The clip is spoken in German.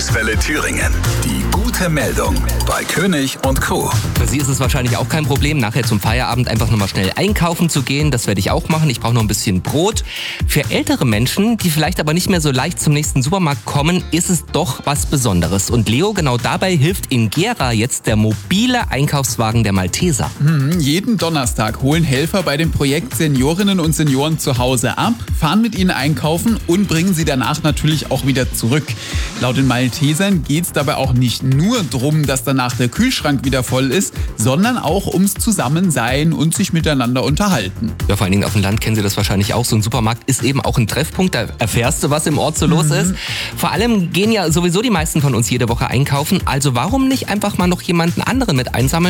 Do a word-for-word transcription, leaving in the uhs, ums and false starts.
Einkaufswelle Thüringen. Die gute Meldung bei König und Co. Für Sie ist es wahrscheinlich auch kein Problem, nachher zum Feierabend einfach nochmal schnell einkaufen zu gehen. Das werde ich auch machen. Ich brauche noch ein bisschen Brot. Für ältere Menschen, die vielleicht aber nicht mehr so leicht zum nächsten Supermarkt kommen, ist es doch was Besonderes. Und Leo, genau dabei hilft in Gera jetzt der mobile Einkaufswagen der Malteser. Hm, jeden Donnerstag holen Helfer bei dem Projekt Seniorinnen und Senioren zu Hause ab, fahren mit ihnen einkaufen und bringen sie danach natürlich auch wieder zurück. Laut den Maltesern geht es dabei auch nicht nur darum, dass danach der Kühlschrank wieder voll ist, sondern auch ums Zusammensein und sich miteinander unterhalten. Ja, vor allen Dingen auf dem Land kennen Sie das wahrscheinlich auch. So ein Supermarkt ist eben auch ein Treffpunkt. Da erfährst du, was im Ort so los ist. Vor allem gehen ja sowieso die meisten von uns jede Woche einkaufen. Also warum nicht einfach mal noch jemanden anderen mit einsammeln?